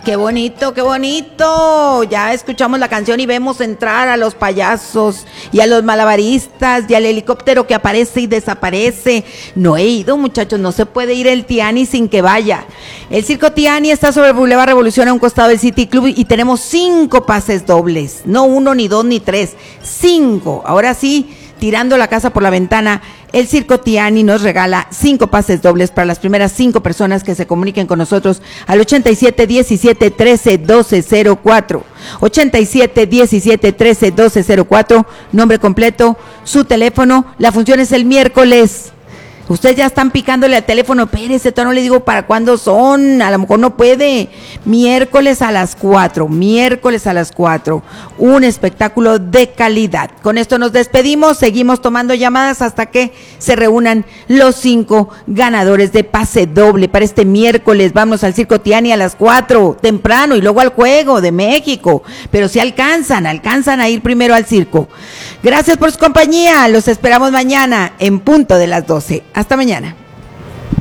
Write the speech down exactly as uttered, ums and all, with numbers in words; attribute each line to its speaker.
Speaker 1: Qué bonito, qué bonito. Ya escuchamos la canción y vemos entrar a los payasos y a los malabaristas y al helicóptero que aparece y desaparece. No he ido, muchachos, no se puede ir el Tiani sin que vaya. El Circo Tiani está sobre el Boulevard Revolución a un costado del City Club y tenemos cinco pases dobles. No uno, ni dos, ni tres. Cinco. Ahora sí, tirando la casa por la ventana, el Circo Tiani nos regala cinco pases dobles para las primeras cinco personas que se comuniquen con nosotros al ochenta y siete, diecisiete, trece, doce, cero cuatro. ochenta y siete, diecisiete, trece, doce, cero cuatro. Nombre completo, su teléfono. La función es el miércoles. Ustedes ya están picándole al teléfono, espérese, todavía no le digo para cuándo son, a lo mejor no puede. Miércoles a las cuatro, miércoles a las cuatro, un espectáculo de calidad. Con esto nos despedimos, seguimos tomando llamadas hasta que se reúnan los cinco ganadores de pase doble para este miércoles. Vamos al Circo Tiani a las cuatro, temprano, y luego al Juego de México, pero si alcanzan, alcanzan a ir primero al circo. Gracias por su compañía, los esperamos mañana en punto de las doce. Hasta mañana.